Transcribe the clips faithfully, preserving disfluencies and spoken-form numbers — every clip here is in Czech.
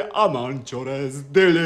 Amanchores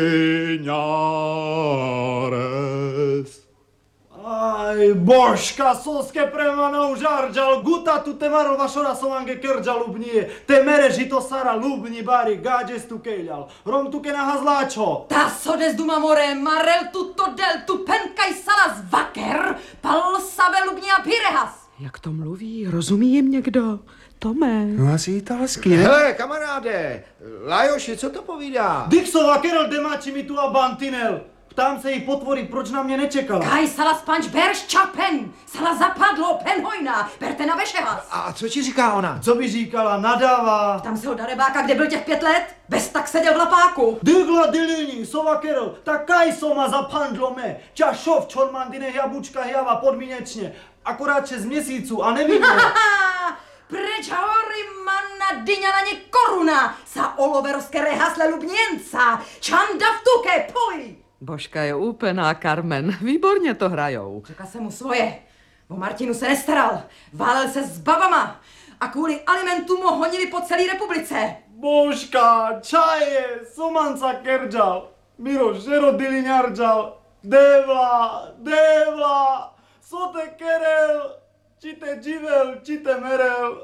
deliñares. Aj, božka, soske premana užarđal, guta tu te maro vašora somange krđa lubnije, te mere žito sara lubni bari, gađes tu kejljal, rom tu ke nahazláčo. Ta sodes duma more, marel tu to del tu penkaj salas vaker, pal save lubnia pirehas. Jak to mluví? Rozumí jim někdo? Tome. No asi italsky, ne? Hele, kamaráde, Lajoši, co to povídá? Dixova kerel demači mi tu a bantinel. Ptám se jí potvory, proč na mě nečekala. Kaj salas panč berš čapen, sala zapadlo penhojna, berte na vešehas. A co ti říká ona? Co by říkala, nadává. Tam se ho darebáka, kde byl těch pět let, bez tak seděl v lapáku. Dygla dilini, sova kerel, tak kaj soma zapandlo me. Ča šov čormandine jabučka java podmínečně. Akorát šest měsíců a nevidno. Preč hory manna dyňa na ně koruna, sa oloverovské rehasle lubněnca, čanda v tuke, poj! Božka je úplná, Carmen. Výborně to hrajou. Řekla jsem mu svoje. O Martinu se nestaral. Válel se s babama. A kvůli alimentu mu honili po celé republice. Božka, čaje, somanca kerđal. Miro žero diliňarđal. Devla, devla, sote kerel, čite dživel, čite merel.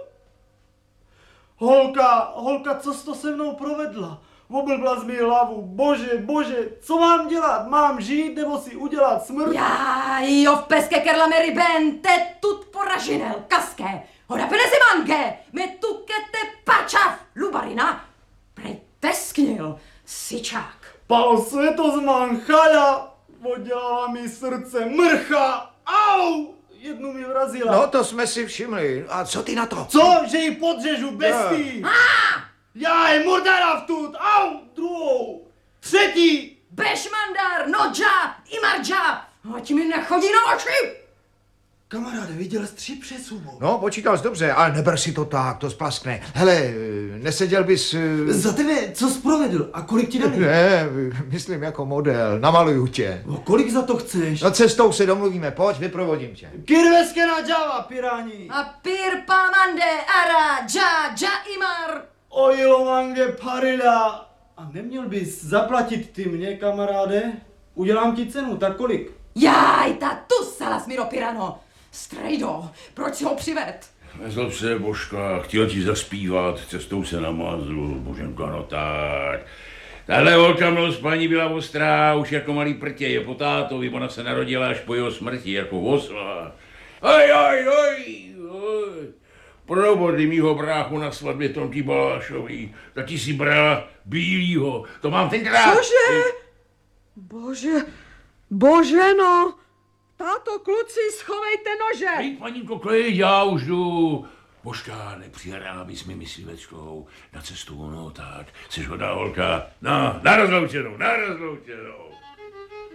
Holka, holka, co jsi to se mnou provedla? Oblbla z mi hlavu, bože, bože, co mám dělat? Mám žít nebo si udělat smrt? Já, jo, v peske kerla meri ben, te tut poražinel, kaské, hoda penezi mange, me tuke te pačav, lubarina, prej tesknil, sičák. Pal světozman chala, podělala mi srdce mrcha, au! Jednu mi vrazila. No, to jsme si všimli. A co ty na to? Co? Že ji podřežu bestii? Já je murdara vtut, au! Druhou, třetí! Bešmandar, nodža, imardža, ať mi nechodí na oči. Kamaráde, viděl jsi tři přesuny. No, počítal jsi dobře, ale neber si to tak, to splaskne. Hele, neseděl bys... Za tebe, co jsi provedl a kolik ti dali? Ne, myslím jako model, namaluju tě. O kolik za to chceš? No cestou se domluvíme, pojď, vyprovodím tě. Kirveske na Java, pirani. A pir pamande, ara, dža, dža imar. Ojilo mange parila. A neměl bys zaplatit ty mě, kamaráde? Udělám ti cenu, tak kolik? Jaj, ta tu salas miro pirano. Strejdo, proč si ho přived? Nezlob se, Božka, chtěl ti zaspívat, cestou se namázl, Boženko, no tak. Tahle holka mnou spaní byla ostrá, už jako malý prtě, je po tátovi, ona se narodila až po jeho smrti, jako osla. Aj, aj, aj, aj. Probodli mýho bráchu na svatbě Tomky Balášový, tak ti si brala bílýho, to mám tenkrát. Cože? Bože, bože no. Táto, kluci, schovejte nože. Hej, paninko, klid, já už jdu. Božka, nepřihrávej s mi myslivečkou na cestu, no tak, jsi hodná holka. No, na rozloučenou, na rozloučenou.